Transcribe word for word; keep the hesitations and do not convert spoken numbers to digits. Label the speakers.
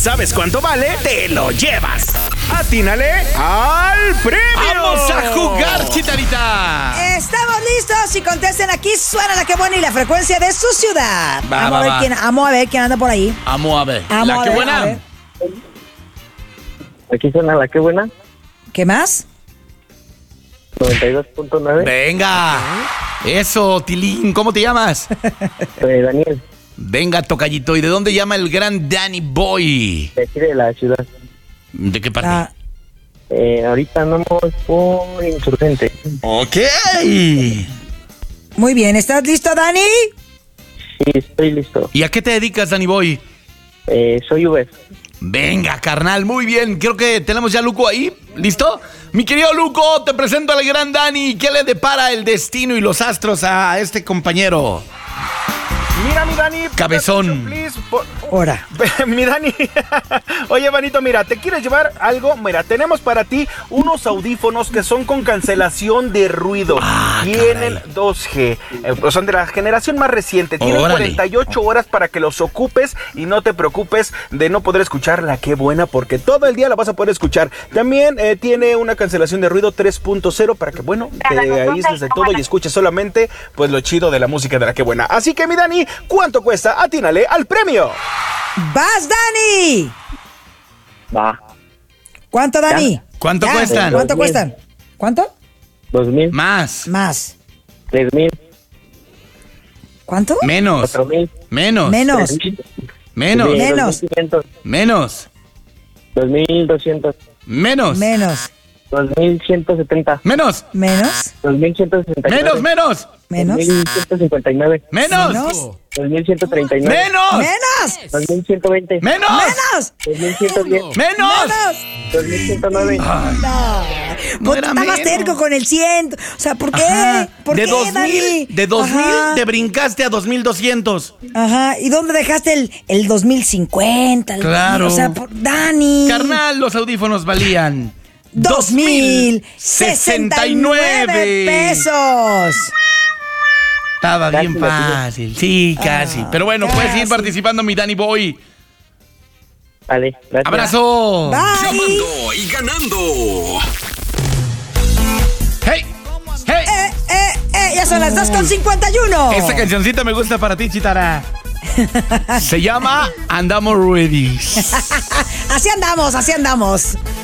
Speaker 1: sabes cuánto vale, te lo llevas. ¡Atínale al premio!
Speaker 2: ¡Vamos a jugar, Chitarita!
Speaker 3: Estamos listos y contesten aquí. Suena la que buena y la frecuencia de su ciudad.
Speaker 2: Va,
Speaker 3: Vamos
Speaker 2: va,
Speaker 3: a ver
Speaker 2: va.
Speaker 3: quién, amo a ver quién anda por ahí.
Speaker 2: Vamos a ver.
Speaker 3: Vamos
Speaker 2: la
Speaker 3: a
Speaker 2: que
Speaker 3: ver, a
Speaker 2: buena.
Speaker 3: ver.
Speaker 4: Aquí suena la que buena.
Speaker 3: ¿Qué más?
Speaker 4: noventa y dos punto nueve.
Speaker 2: Venga. Eso, Tilín. ¿Cómo te llamas?
Speaker 4: Eh, Daniel,
Speaker 2: Venga, tocallito. ¿Y de dónde llama el gran Danny Boy?
Speaker 4: de aquí de la ciudad.
Speaker 2: ¿De qué parte?
Speaker 3: Ah,
Speaker 4: Eh, ahorita andamos por Insurgente.
Speaker 2: Ok.
Speaker 3: muy bien, ¿estás listo, Dani?
Speaker 4: Sí, estoy listo.
Speaker 2: ¿Y a qué te dedicas, Danny Boy?
Speaker 4: Eh, soy Uber.
Speaker 2: Venga, carnal, muy bien. Creo que tenemos ya a Luco ahí. ¿Listo? Mi querido Luco, te presento al gran Dani. ¿Qué le depara el destino y los astros a este compañero?
Speaker 1: Mira, mi Dani.
Speaker 2: Cabezón.
Speaker 1: Please, por-
Speaker 3: Ahora.
Speaker 1: Mi Dani, oye, Vanito, mira, ¿te quieres llevar algo? Mira, tenemos para ti unos audífonos que son con cancelación de ruido.
Speaker 2: Ah,
Speaker 1: Tienen
Speaker 2: caray.
Speaker 1: dos G, eh, pues son de la generación más reciente. Tienen
Speaker 2: Órale.
Speaker 1: cuarenta y ocho horas para que los ocupes y no te preocupes de no poder escuchar la Qué Buena, porque todo el día la vas a poder escuchar. También eh, tiene una cancelación de ruido tres punto cero para que, bueno, te aísles de todo y escuches solamente pues lo chido de la música de la Qué Buena. Así que, mi Dani, ¿cuánto cuesta? Atínale al premio.
Speaker 3: ¡Vas, Dani!
Speaker 4: Va.
Speaker 3: ¿Cuánto, Dani?
Speaker 2: ¿Cuánto
Speaker 3: Ya.
Speaker 2: cuestan?
Speaker 3: ¿Cuánto
Speaker 4: Dos mil.
Speaker 3: cuestan? ¿Cuánto?
Speaker 4: Dos mil.
Speaker 2: Más.
Speaker 3: Más.
Speaker 4: Tres mil.
Speaker 3: ¿Cuánto?
Speaker 2: Menos.
Speaker 4: Cuatro mil.
Speaker 2: Menos.
Speaker 3: Menos.
Speaker 4: Tres mil.
Speaker 2: Menos.
Speaker 4: Sí,
Speaker 3: Menos.
Speaker 4: dos mil quinientos.
Speaker 2: Menos.
Speaker 4: Dos mil doscientos.
Speaker 2: Menos.
Speaker 3: Menos.
Speaker 4: Dos mil ciento setenta.
Speaker 2: Menos.
Speaker 3: Menos.
Speaker 4: Dos mil ciento sesenta y nueve.
Speaker 2: Menos, menos.
Speaker 3: Menos.
Speaker 4: Dos mil ciento cincuenta y nueve.
Speaker 2: Menos.
Speaker 3: Menos.
Speaker 4: Dos mil ciento treinta y nueve.
Speaker 2: Menos.
Speaker 3: Menos.
Speaker 4: Dos mil ciento veinte.
Speaker 2: Menos.
Speaker 3: Menos.
Speaker 4: Dos mil ciento diez.
Speaker 2: Menos.
Speaker 4: Dos mil ciento nueve.
Speaker 3: No.
Speaker 2: No
Speaker 3: Pues
Speaker 2: era
Speaker 3: está más
Speaker 2: menos.
Speaker 3: terco con el cien. O sea, ¿por qué?
Speaker 2: Ajá.
Speaker 3: ¿Por
Speaker 2: de
Speaker 3: qué,
Speaker 2: dos
Speaker 3: Dani?
Speaker 2: mil, de dos mil
Speaker 3: Ajá.
Speaker 2: te brincaste a dos mil doscientos.
Speaker 3: Ajá. ¿Y dónde dejaste el, el dos mil cincuenta? El-
Speaker 2: Claro.
Speaker 3: O sea, por, Dani.
Speaker 2: Carnal, los audífonos valían
Speaker 3: Dos mil sesenta y nueve pesos.
Speaker 2: Estaba bien
Speaker 4: Casi lo tuve.
Speaker 2: fácil. Sí, casi.
Speaker 3: Ah,
Speaker 2: Pero bueno, puedes seguir
Speaker 3: casi.
Speaker 2: participando, mi Danny Boy.
Speaker 4: Vale, gracias.
Speaker 2: Abrazo.
Speaker 3: Bye.
Speaker 5: Llamando y ganando.
Speaker 2: Hey. Hey.
Speaker 3: Eh, eh, eh, ya son las dos con cincuenta y uno.
Speaker 2: Esta cancioncita me gusta para ti, Chitara. Se llama Andamos Ready.
Speaker 3: Así andamos, así andamos.